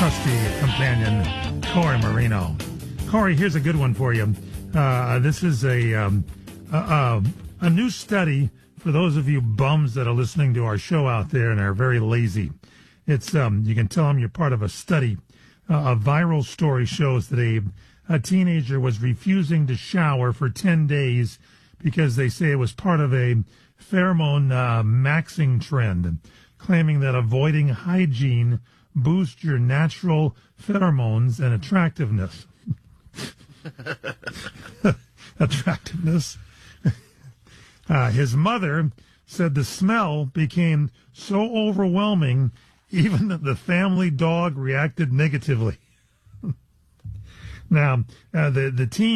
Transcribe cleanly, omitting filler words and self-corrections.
trusty companion, Corey Marino. Corey, here's a good one for you. This is a new study for those of you bums that are listening to our show out there and are very lazy. It's you can tell them you're part of a study. A viral story shows that a teenager was refusing to shower for 10 days because they say it was part of a pheromone maxing trend, claiming that avoiding hygiene boosts your natural pheromones and attractiveness. Attractiveness. His mother said the smell became so overwhelming, even the family dog reacted negatively. Now, the teen